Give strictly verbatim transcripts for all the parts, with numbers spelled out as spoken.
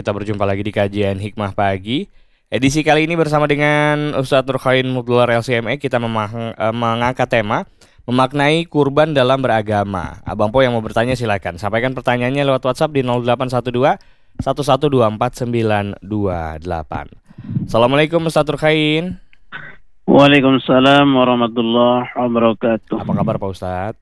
kita berjumpa lagi di kajian Hikmah Pagi. Edisi kali ini bersama dengan Ustadz Nurkhain Mubdular L C M E, kita memang, eh, mengangkat tema memaknai kurban dalam beragama. Abang Po yang mau bertanya silakan. Sampaikan pertanyaannya lewat WhatsApp di nol delapan satu dua satu satu dua empat sembilan dua delapan. Assalamualaikum Ustadz Nurkhain. Waalaikumsalam warahmatullahi wabarakatuh. Apa kabar Pak Ustadz?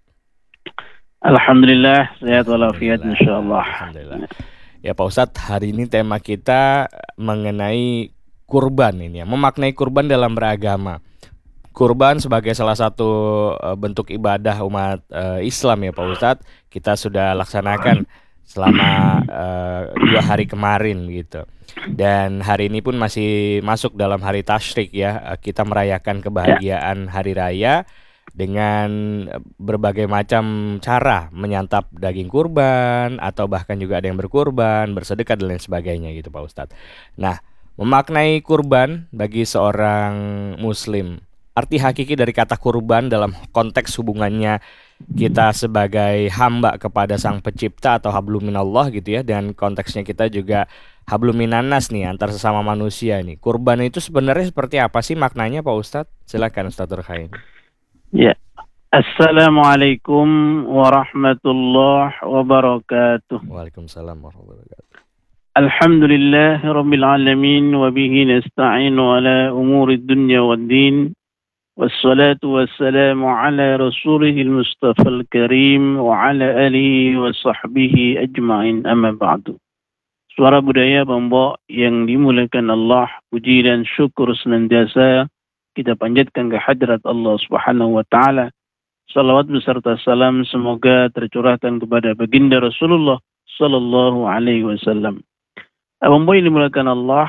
Alhamdulillah, sehat walafiat insyaallah. Alhamdulillah. Ya Pak Ustadz, hari ini tema kita mengenai kurban ini ya, memaknai kurban dalam beragama. Kurban sebagai salah satu uh, bentuk ibadah umat uh, Islam ya Pak Ustadz, kita sudah laksanakan selama uh, dua hari kemarin gitu. Dan hari ini pun masih masuk dalam hari tasyrik ya, uh, kita merayakan kebahagiaan hari raya dengan berbagai macam cara menyantap daging kurban atau bahkan juga ada yang berkurban, bersedekah dan lain sebagainya gitu Pak Ustadz. Nah, memaknai kurban bagi seorang muslim, arti hakiki dari kata kurban dalam konteks hubungannya kita sebagai hamba kepada Sang Pencipta atau hablum minallah gitu ya, dan konteksnya kita juga hablum minannas nih antar sesama manusia nih. Kurban itu sebenarnya seperti apa sih maknanya Pak Ustadz? Silakan Ustadz Nurkhain. Ya. Assalamualaikum warahmatullahi wabarakatuh. Waalaikumsalam warahmatullahi wabarakatuh. Alhamdulillah rabbil alamin wa bihi nasta'inu ala umurid dunya waddin. Wassalatu wassalamu ala rasulihil mustafal karim wa ala alihi wa sahbihi ajma'in, amma ba'du. Suara budaya Bambo yang dimuliakan Allah, puji dan syukur senantiasa kita panjatkan ke hadrat Allah Subhanahu wa taala. Salawat beserta salam semoga tercurahkan kepada baginda Rasulullah sallallahu alaihi wasallam. Abang boy dimuliakan Allah,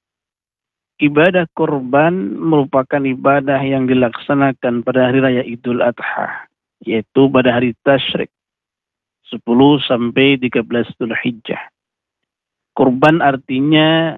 ibadah kurban merupakan ibadah yang dilaksanakan pada hari raya Idul Adha, yaitu pada hari tasyrik sepuluh sampai tiga belas Dzulhijjah. Kurban artinya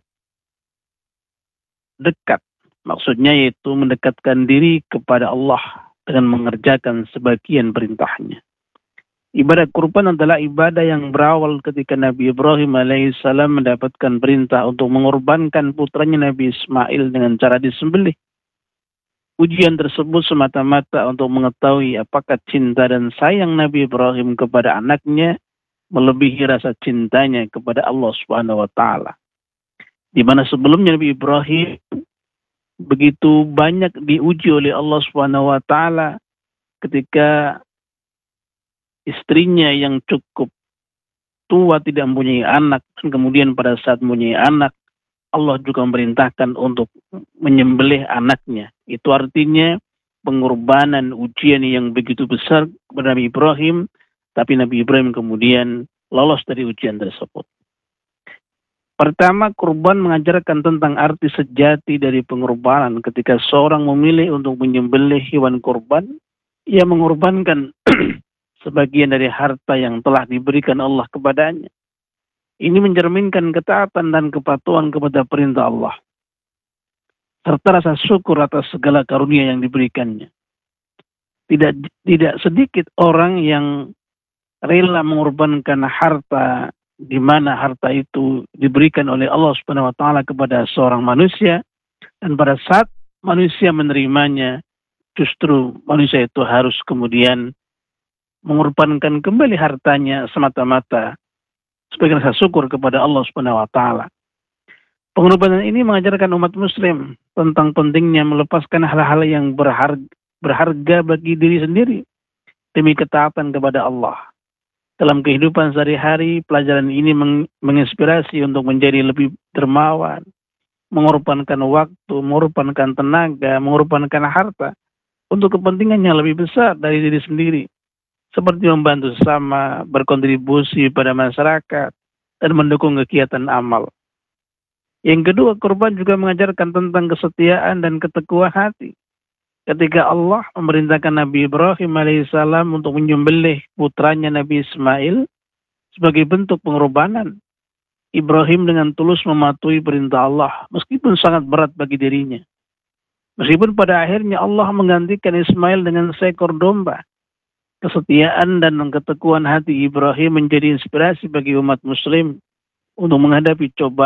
dekat. Maksudnya yaitu mendekatkan diri kepada Allah dengan mengerjakan sebagian perintahnya. Ibadah kurban adalah ibadah yang berawal ketika Nabi Ibrahim alaihissalam mendapatkan perintah untuk mengorbankan putranya Nabi Ismail dengan cara disembelih. Ujian tersebut semata-mata untuk mengetahui apakah cinta dan sayang Nabi Ibrahim kepada anaknya melebihi rasa cintanya kepada Allah Subhanahu wa taala. Di mana sebelumnya Nabi Ibrahim begitu banyak diuji oleh Allah Subhanahu wa taala ketika istrinya yang cukup tua tidak mempunyai anak, dan kemudian pada saat mempunyai anak Allah juga memerintahkan untuk menyembelih anaknya. Itu artinya pengorbanan ujian yang begitu besar kepada Nabi Ibrahim, tapi Nabi Ibrahim kemudian lolos dari ujian tersebut. Pertama, kurban mengajarkan tentang arti sejati dari pengorbanan. Ketika seorang memilih untuk menyembelih hewan kurban, ia mengorbankan sebagian dari harta yang telah diberikan Allah kepadanya. Ini mencerminkan ketaatan dan kepatuhan kepada perintah Allah, serta rasa syukur atas segala karunia yang diberikannya. Tidak tidak sedikit orang yang rela mengorbankan harta, di mana harta itu diberikan oleh Allah Subhanahu wa taala kepada seorang manusia, dan pada saat manusia menerimanya, justru manusia itu harus kemudian mengorbankan kembali hartanya semata-mata sebagai rasa syukur kepada Allah Subhanahu wa taala. Pengorbanan ini mengajarkan umat muslim tentang pentingnya melepaskan hal-hal yang berharga, berharga bagi diri sendiri demi ketaatan kepada Allah. Dalam kehidupan sehari-hari, pelajaran ini meng- menginspirasi untuk menjadi lebih dermawan, mengorbankan waktu, mengorbankan tenaga, mengorbankan harta untuk kepentingan yang lebih besar dari diri sendiri, seperti membantu sesama, berkontribusi pada masyarakat, dan mendukung kegiatan amal. Yang kedua, kurban juga mengajarkan tentang kesetiaan dan ketekunan hati. Ketika Allah memerintahkan Nabi Ibrahim alaihissalam untuk menyembelih putranya Nabi Ismail sebagai bentuk pengorbanan, Ibrahim dengan tulus mematuhi perintah Allah meskipun sangat berat bagi dirinya. Meskipun pada akhirnya Allah menggantikan Ismail dengan seekor domba, kesetiaan dan ketekunan hati Ibrahim menjadi inspirasi bagi umat muslim untuk menghadapi cobaan